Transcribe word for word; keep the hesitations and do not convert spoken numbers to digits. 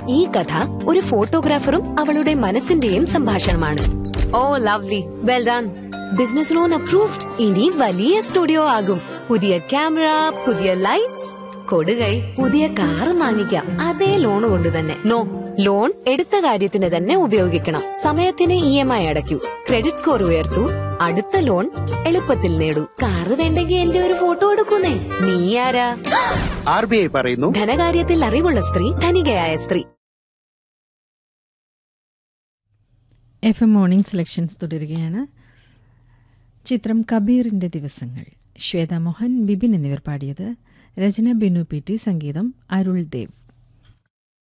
ഈ കഥ ഒരു ഫോട്ടോഗ്രാഫറും അവളുടെ മനസ്സിന്റെയും സംഭാഷണമാണ്. ഓ lovely, well done. Business loan approved. ഇനി വലിയ സ്റ്റുഡിയോ ആകും. പുതിയ ക്യാമറ, പുതിയ ലൈറ്റ്സ്, കൊടുകൈ, പുതിയ കാറ് വാങ്ങിക്കാം. അതേ ലോൺ കൊണ്ട് തന്നെ. നോ, ലോൺ എടുത്ത കാര്യത്തിന് തന്നെ ഉപയോഗിക്കണം. സമയത്തിന് E M I അടയ്ക്കൂ. Credit score ഉയർത്തൂ. അടുത്ത ലോൺ എളുപ്പത്തിൽ നേടൂ. കാറ് വേണ്ടെങ്കിൽ എന്റെ ഒരു ഫോട്ടോ എടുക്കുന്നേ. നീ ആരാ? ആർ ബി ഐ പറയുന്നു, ധനകാര്യത്തിൽ അറിവുള്ള സ്ത്രീ ധനികയായ സ്ത്രീ. എഫ് എം മോർണിംഗ് സെലക്ഷൻസ് തുടരുകയാണ്. ചിത്രം കബീറിന്റെ ദിവസങ്ങൾ. ശ്വേത മോഹൻ, ബിബിൻ എന്നിവർ പാടിയത്. രചന ബിനു പി ടി, സംഗീതം അരുൾ ദേവ്.